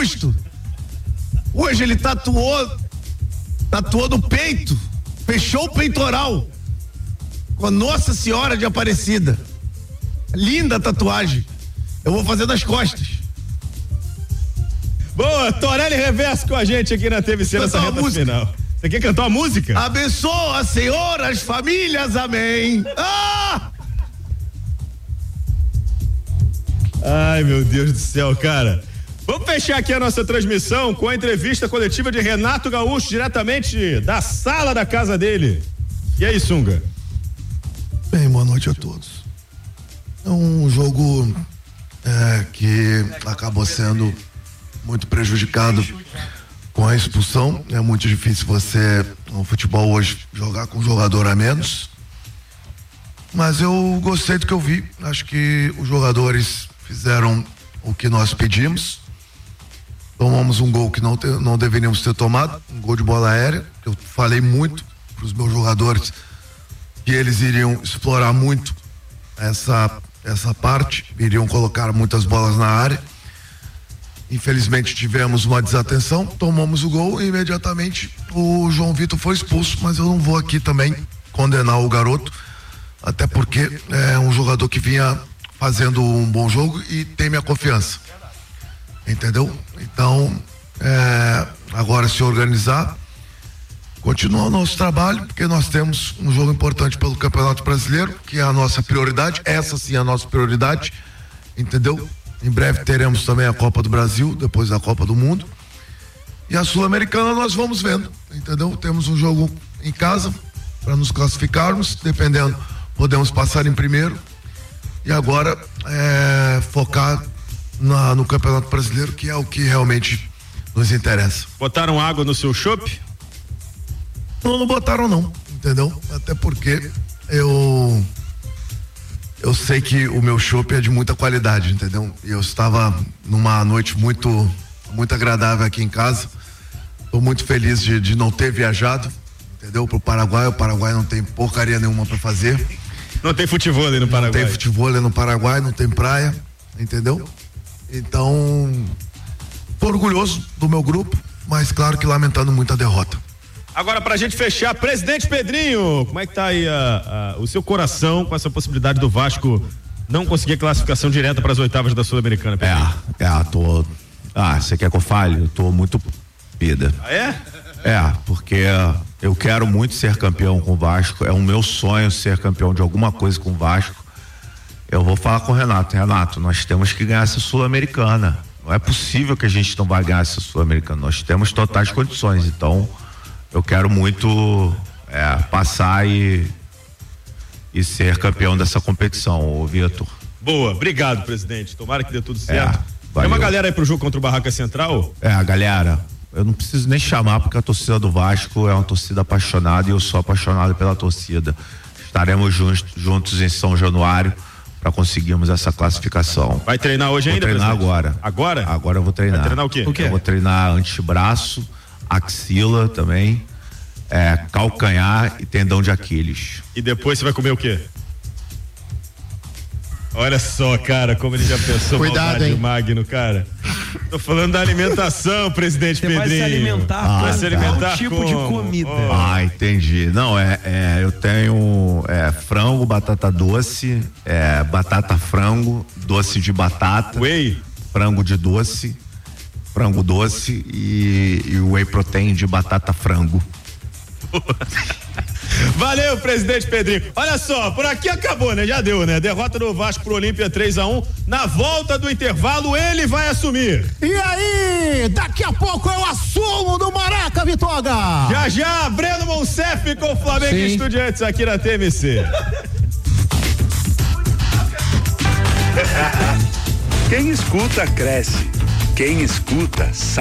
busto. Hoje ele tatuou no peito, fechou o peitoral com a Nossa Senhora de Aparecida. Linda tatuagem. Eu vou fazer nas costas. Boa, Torelli Reverso com a gente aqui na TVC nessa reta final. Você quer cantar uma música? Abençoa, Senhor, as famílias, amém. Ai, meu Deus do céu, cara. Vamos fechar aqui a nossa transmissão com a entrevista coletiva de Renato Gaúcho, diretamente da sala da casa dele. E aí, Sunga? Bem, boa noite a todos. É um jogo que acabou sendo muito prejudicado com a expulsão. É muito difícil você, no futebol hoje, jogar com um jogador a menos. Mas eu gostei do que eu vi. Acho que os jogadores fizeram o que nós pedimos. Tomamos um gol que não deveríamos ter tomado, um gol de bola aérea. Eu falei muito para os meus jogadores que eles iriam explorar muito essa parte, iriam colocar muitas bolas na área. Infelizmente tivemos uma desatenção, tomamos o gol e imediatamente o João Vitor foi expulso, mas eu não vou aqui também condenar o garoto, até porque é um jogador que vinha fazendo um bom jogo e tem minha confiança, entendeu? Então agora se organizar, continuar o nosso trabalho, porque nós temos um jogo importante pelo Campeonato Brasileiro, que é a nossa prioridade, essa sim é a nossa prioridade, entendeu? Em breve teremos também a Copa do Brasil, depois a Copa do Mundo. E a Sul-Americana nós vamos vendo, entendeu? Temos um jogo em casa para nos classificarmos, dependendo, podemos passar em primeiro. E agora focar no Campeonato Brasileiro, que é o que realmente nos interessa. Botaram água no seu chopp? Não botaram não, entendeu? Até porque eu sei que o meu chopp é de muita qualidade, entendeu? Eu estava numa noite muito agradável aqui em casa. Estou muito feliz de não ter viajado, entendeu? Pro Paraguai. O Paraguai não tem porcaria nenhuma para fazer. Não tem futebol ali no Paraguai. Não tem futebol ali no Paraguai, não tem praia, entendeu? Então, tô orgulhoso do meu grupo, mas claro que lamentando muito a derrota. Agora, pra gente fechar, presidente Pedrinho, como é que tá aí o seu coração com essa possibilidade do Vasco não conseguir a classificação direta para as oitavas da Sul-Americana, Pedrinho? Você quer que eu fale? Eu tô muito pida. Ah, é? Porque eu quero muito ser campeão com o Vasco, é o meu sonho ser campeão de alguma coisa com o Vasco. Eu vou falar com o Renato, nós temos que ganhar essa Sul-Americana. Não é possível que a gente não vai ganhar essa Sul-Americana, nós temos totais condições, então eu quero muito passar e ser campeão dessa competição, Vitor. Boa, obrigado, presidente. Tomara que dê tudo certo. Valeu. Tem uma galera aí pro jogo contra o Barraca Central? A galera, eu não preciso nem chamar, porque a torcida do Vasco é uma torcida apaixonada e eu sou apaixonado pela torcida. Estaremos juntos em São Januário para conseguirmos essa classificação. Vai treinar hoje ainda, presidente? Vou treinar agora. Agora? Agora eu vou treinar. Vai treinar o quê? Eu vou treinar antebraço, axila também, calcanhar e tendão de Aquiles. E depois você vai comer o quê? Olha só, cara, como ele já pensou. Cuidado, hein? Magno, cara. Tô falando da alimentação, presidente Pedrinho. Vai se alimentar vai se alimentar qual tipo de comida? Entendi. Não, eu tenho frango, batata doce, batata frango, doce de batata. Whey? Frango de doce, frango doce e whey protein de batata frango. Valeu, presidente Pedrinho. Olha só, por aqui acabou, né? Já deu, né? Derrota do Vasco pro Olímpia 3-1. Na volta do intervalo, ele vai assumir. E aí, daqui a pouco eu assumo do Maraca, Vitoga. Já, Breno Monsef com o Flamengo e Estudiantes aqui na TMC. Quem escuta, cresce. Quem escuta, sabe.